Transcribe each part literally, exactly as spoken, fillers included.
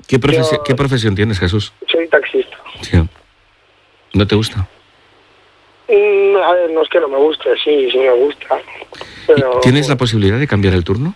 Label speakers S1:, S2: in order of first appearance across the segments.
S1: ¿Qué, profesi
S2: Yo
S1: ¿Qué profesión tienes, Jesús?
S2: soy taxista.
S1: Sí. ¿No te gusta?
S2: Mm, a ver, no es que no me guste, sí, sí me gusta. Pero,
S1: ¿Tienes la posibilidad de cambiar el turno?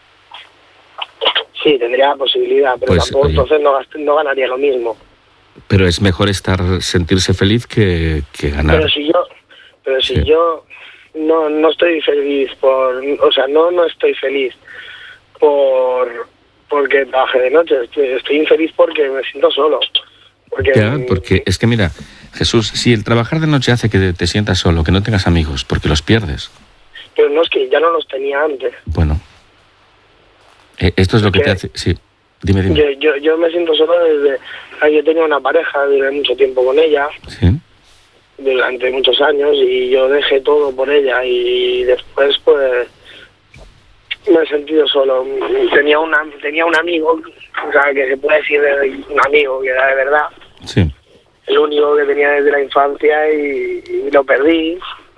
S2: Sí, tendría la posibilidad, pero
S1: Pues,
S2: tampoco
S1: oye.
S2: entonces no, gast- no ganaría lo mismo.
S1: Pero es mejor estar, sentirse feliz que, que ganar.
S2: Pero si yo, pero si
S1: Sí.
S2: yo no, no estoy feliz por, o sea, no, no estoy feliz por, porque trabaje de noche, estoy, estoy infeliz porque me siento solo. Porque,
S1: Ya, porque es que mira, Jesús, si el trabajar de noche hace que te sientas solo, que no tengas amigos, porque los pierdes,
S2: pero no es que ya no los tenía antes.
S1: bueno, eh, esto es lo que te hace... Sí, dime, dime.
S2: Yo, yo, yo me siento solo desde... ah, Yo tenía una pareja, duré mucho tiempo con ella,
S1: Sí,
S2: durante muchos años, y yo dejé todo por ella, y después pues me he sentido solo. Tenía una tenía un amigo, o sea, que se puede decir de- un amigo que era de verdad,
S1: sí,
S2: el único que tenía desde la infancia, y, y lo perdí.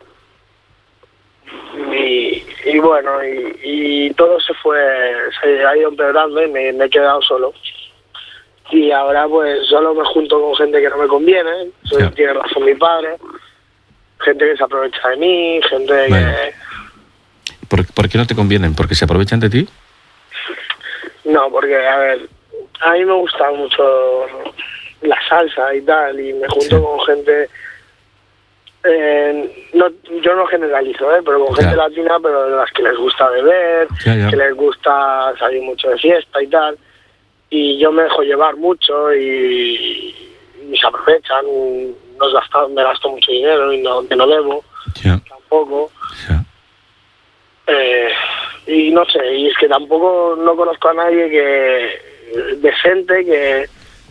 S2: Y, y bueno, y, y todo se fue, se ha ido empeorando y me, me he quedado solo. Y ahora pues solo me junto con gente que no me conviene, eso
S1: Ya.
S2: tiene razón mi padre, gente que se aprovecha de mí, gente
S1: Bueno.
S2: que...
S1: ¿Por, ¿Por qué no te convienen? ¿Porque se aprovechan de ti?
S2: No, porque a ver, a mí me gusta mucho la salsa y tal, y me junto
S1: Sí.
S2: con gente... Eh, no, yo no generalizo, ¿eh? Pero con
S1: Ya.
S2: gente latina, pero de las que les gusta beber,
S1: Ya, ya.
S2: que les gusta salir mucho de fiesta y tal, y yo me dejo llevar mucho y, y se aprovechan, nos gasta, me gasto mucho dinero y no, que no debo
S1: Ya,
S2: tampoco,
S1: ya.
S2: eh, y no sé, y es que tampoco no conozco a nadie que decente que...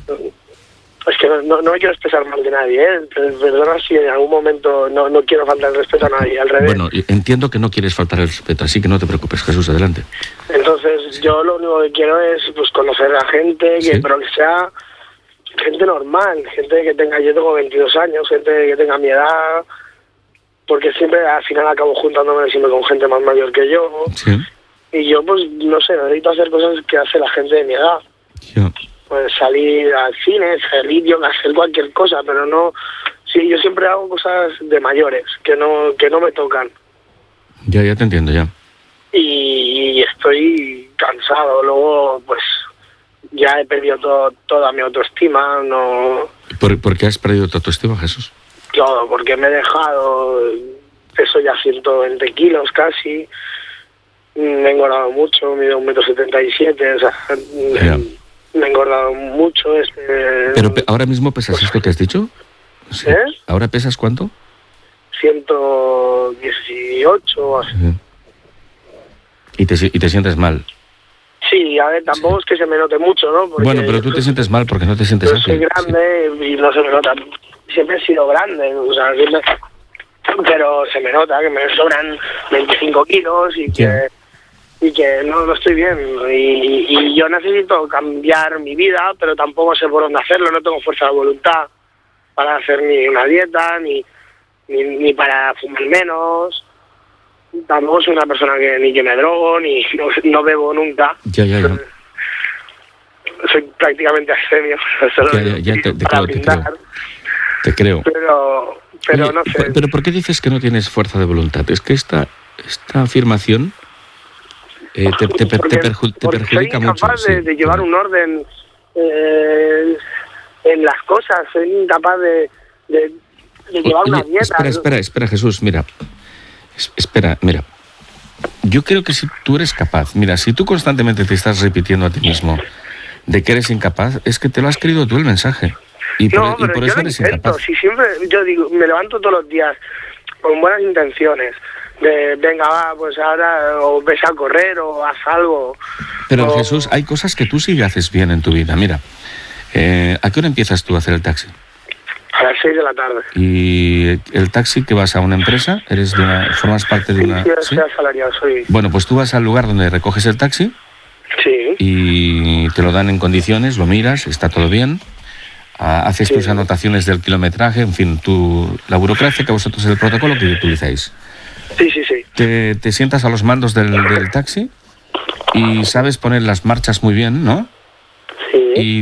S2: Es que no, no, no me quiero expresar mal de nadie, ¿eh? Perdona si en algún momento no, no quiero faltar el respeto a nadie, al revés.
S1: Bueno, entiendo que no quieres faltar el respeto, así que no te preocupes, Jesús, adelante.
S2: Entonces yo lo único que quiero es pues conocer a gente, que
S1: Sí.
S2: pero que sea gente normal, gente que tenga, yo tengo veintidós años, gente que tenga mi edad, porque siempre al final acabo juntándome siempre con gente más mayor que yo,
S1: Sí,
S2: y yo pues no sé, necesito hacer cosas que hace la gente de mi edad.
S1: ya.
S2: Pues salir al cine, salir yo, hacer cualquier cosa, pero no... Sí, yo siempre hago cosas de mayores, que no que no me tocan.
S1: Ya, ya te entiendo, ya.
S2: Y, y estoy cansado. Luego, pues, ya he perdido todo, toda mi autoestima, no...
S1: ¿Por, ¿Por qué has perdido tu autoestima, Jesús?
S2: Todo, porque me he dejado... Peso ya ciento veinte kilos casi. Me he engordado mucho, mido un metro setenta y siete, o sea...
S1: Ya.
S2: Me he engordado mucho. Este,
S1: Pero pe- ahora mismo pesas esto que has dicho. Sí.
S2: ¿Eh?
S1: ¿Ahora pesas cuánto?
S2: ciento dieciocho o así.
S1: Sí. Y te, si- y te sientes mal.
S2: Sí, a ver, tampoco es que se me note mucho, ¿no? Porque
S1: Bueno, pero tú te sientes mal porque no te sientes
S2: yo soy
S1: ágil.
S2: grande y no se me nota. Siempre he sido grande, o sea, siempre... Pero se me nota que me sobran veinticinco kilos y que...
S1: Ya.
S2: y que no, no estoy bien, y, y yo necesito cambiar mi vida, pero tampoco sé por dónde hacerlo, no tengo fuerza de voluntad para hacer ni una dieta, ni, ni, ni para fumar menos, tampoco soy una persona que ni que me drogo, ni no, no bebo nunca.
S1: Ya, ya, ya.
S2: Soy prácticamente abstemio, solo
S1: Ya, ya, ya te- te
S2: para
S1: creo, te
S2: brindar,
S1: creo. Te creo.
S2: pero, pero
S1: Oye,
S2: no sé.
S1: ¿pero por qué dices que no tienes fuerza de voluntad? Es que esta, esta afirmación eh, te, te, per- te,
S2: Porque-
S1: perju- te
S2: porque
S1: perjudica
S2: soy
S1: mucho.
S2: incapaz de,
S1: sí.
S2: de llevar un orden eh, en las cosas, soy incapaz de, de, de llevar una
S1: Oye,
S2: dieta.
S1: espera, espera, espera, Jesús, mira. Es- espera, mira. Yo creo que si tú eres capaz, mira, si tú constantemente te estás repitiendo a ti mismo de que eres incapaz, es que te lo has creído tú el mensaje. Y por,
S2: No,
S1: y
S2: pero
S1: por
S2: yo
S1: eso
S2: lo
S1: eres
S2: intento,
S1: incapaz.
S2: si siempre, yo digo, me levanto todos los días con buenas intenciones, de venga, va, pues ahora, o ves a correr, o haz algo.
S1: Pero
S2: o-
S1: Jesús, hay cosas que tú sí haces bien en tu vida. Mira, eh, ¿a qué hora empiezas tú a hacer el taxi?
S2: A las seis de la tarde.
S1: Y el taxi que vas a una empresa, eres de una, formas parte de
S2: Sí,
S1: una.
S2: sí,
S1: ¿sí?
S2: soy asalariado, soy...
S1: Bueno, pues tú vas al lugar donde recoges el taxi
S2: Sí,
S1: y te lo dan en condiciones, lo miras, está todo bien, ah, haces
S2: Sí.
S1: tus anotaciones del kilometraje, en fin, tu, la burocracia que vosotros el protocolo que utilizáis.
S2: sí, sí, sí.
S1: Te, te sientas a los mandos del, del taxi y sabes poner las marchas muy bien, ¿no?
S2: Sí.
S1: Y